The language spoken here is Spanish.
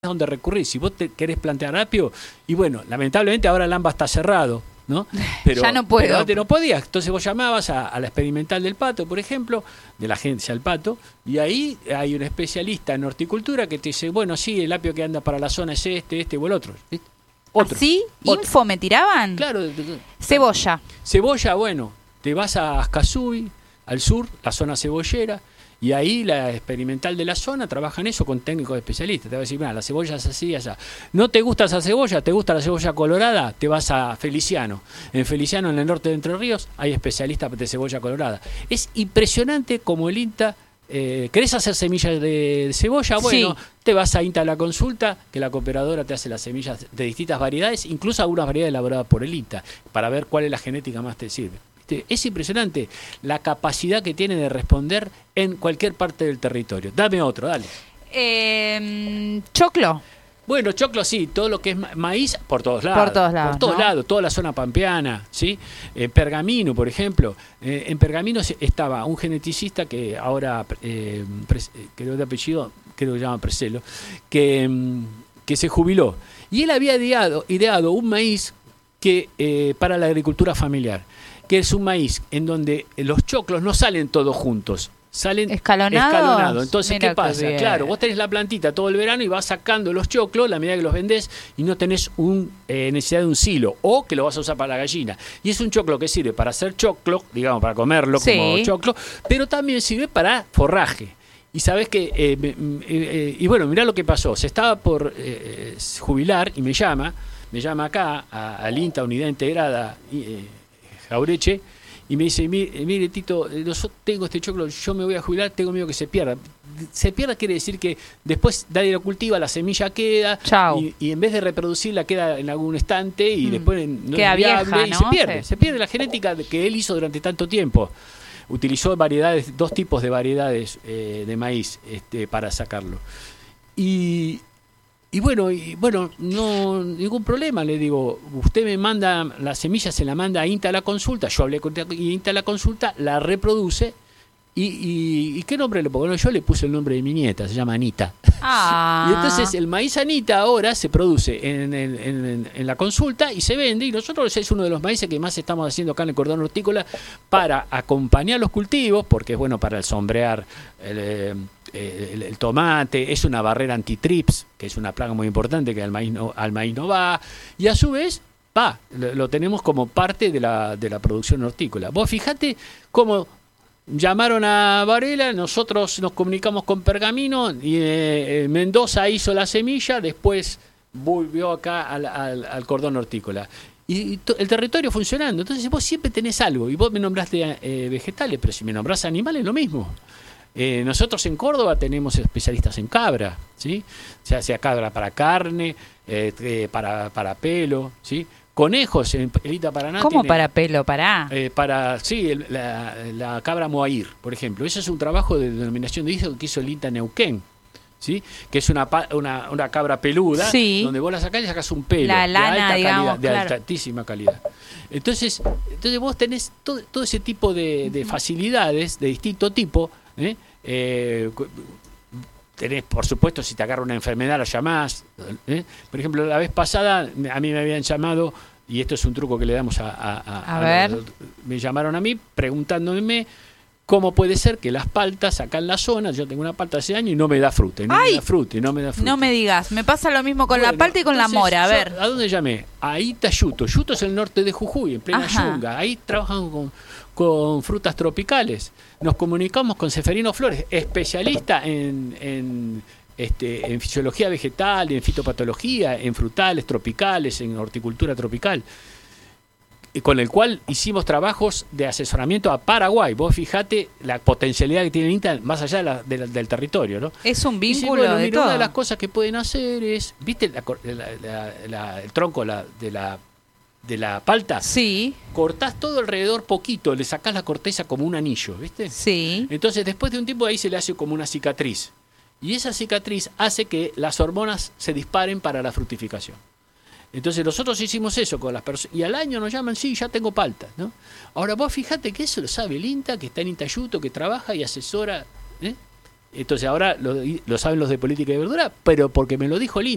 donde recurrir. Si vos te querés plantear apio, y bueno, lamentablemente ahora el AMBA está cerrado, ¿no? Pero, ya no puedo. Pero antes no podías. Entonces vos llamabas a la experimental del Pato, por ejemplo, de la agencia del Pato, y ahí hay un especialista en horticultura que te dice, bueno, sí, el apio que anda para la zona es este o el otro. ¿Viste? Otro. ¿Sí? Otro. ¿Info me tiraban? Claro. Cebolla. Cebolla, bueno, te vas a Ascasubi, al sur, la zona cebollera, y ahí la experimental de la zona trabaja en eso con técnicos especialistas. Te va a decir, mira, la cebolla es así, allá. ¿No te gusta esa cebolla? ¿Te gusta la cebolla colorada? Te vas a Feliciano. En Feliciano, en el norte de Entre Ríos, hay especialistas de cebolla colorada. Es impresionante como el INTA... ¿querés hacer semillas de cebolla? Bueno, sí. Te vas a INTA a la consulta, que la cooperadora te hace las semillas de distintas variedades, incluso algunas variedades elaboradas por el INTA, para ver cuál es la genética más te sirve. Es impresionante la capacidad que tiene de responder en cualquier parte del territorio. Dame otro, dale. Choclo. Bueno, choclo sí, todo lo que es maíz por todos lados. Por todos lados. Por todos lados, toda la zona pampeana, ¿sí? Pergamino, por ejemplo. En Pergamino estaba un geneticista que ahora, creo de apellido, creo que se llama Preselo, que se jubiló. Y él había ideado un maíz que para la agricultura familiar, que es un maíz en donde los choclos no salen todos juntos, salen escalonados. Entonces, mira, ¿qué pasa? Claro, vos tenés la plantita todo el verano y vas sacando los choclos a la medida que los vendés y no tenés necesidad de un silo, o que lo vas a usar para la gallina. Y es un choclo que sirve para hacer choclo, digamos, para comerlo como choclo, pero también sirve para forraje. Y sabés que, y bueno, mirá lo que pasó. Se estaba por jubilar y me llama acá al INTA, Unidad Integrada Jaureche, y me dice, mire Tito, yo tengo este choclo, yo me voy a jubilar, tengo miedo que se pierda. Se pierda quiere decir que después nadie lo cultiva, la semilla queda, y en vez de reproducirla queda en algún estante y después no queda es viable, vieja, ¿no? Se pierde la genética que él hizo durante tanto tiempo. Utilizó dos tipos de variedades de maíz para sacarlo. Y bueno, no ningún problema, le digo, usted me manda la semilla, se la manda a INTA a la consulta, yo hablé con INTA a la consulta, la reproduce, y ¿qué nombre le pongo? Bueno, yo le puse el nombre de mi nieta, se llama Anita. Y entonces el maíz Anita ahora se produce en la consulta y se vende, y nosotros es uno de los maíces que más estamos haciendo acá en el cordón hortícola para acompañar los cultivos, porque es bueno para el sombrear el tomate, es una barrera antitrips, que es una plaga muy importante que al maíz no va, y a su vez lo tenemos como parte de la producción hortícola. Vos fijate cómo llamaron a Varela, nosotros nos comunicamos con Pergamino, y Mendoza hizo la semilla, después volvió acá al cordón hortícola. Y el territorio funcionando. Entonces vos siempre tenés algo, y vos me nombraste vegetales, pero si me nombrás animales, lo mismo. Nosotros en Córdoba tenemos especialistas en cabra, ¿sí? Se sea cabra para carne, para pelo, ¿sí? Conejos en Elita Paraná. ¿Cómo para pelo? La cabra moair, por ejemplo. Ese es un trabajo de denominación de origen que hizo el INTA Neuquén, ¿sí? Que es una cabra peluda, donde vos la sacás y sacás un pelo la lana, de altísima calidad. Entonces vos tenés todo ese tipo de facilidades de distinto tipo. Tenés, por supuesto, si te agarra una enfermedad lo llamás. Por ejemplo, la vez pasada a mí me habían llamado, y esto es un truco que le damos a ver. Me llamaron a mí preguntándome cómo puede ser que las paltas acá en la zona, yo tengo una palta hace años y no me da fruta, no me digas, me pasa lo mismo con la palta y con la mora. A ver, ¿a dónde llamé? A Itayuto. Yuto es el norte de Jujuy, en plena yunga. Ahí trabajan con frutas tropicales. Nos comunicamos con Seferino Flores, especialista en fisiología vegetal, en fitopatología, en frutales tropicales, en horticultura tropical, con el cual hicimos trabajos de asesoramiento a Paraguay. Vos fijate la potencialidad que tiene el INTA más allá del territorio, ¿no? Es un vínculo de todo. Una de las cosas que pueden hacer es, ¿viste el tronco de la palta? Sí. Cortás todo alrededor poquito, le sacás la corteza como un anillo, ¿viste? Sí. Entonces después de un tiempo ahí se le hace como una cicatriz. Y esa cicatriz hace que las hormonas se disparen para la fructificación. Entonces nosotros hicimos eso con las personas, y al año nos llaman, sí, ya tengo palta, ¿no? Ahora vos fijate que eso lo sabe el INTA, que está en Intayuto, que trabaja y asesora, Entonces ahora lo saben los de política de verdura, pero porque me lo dijo el INTA.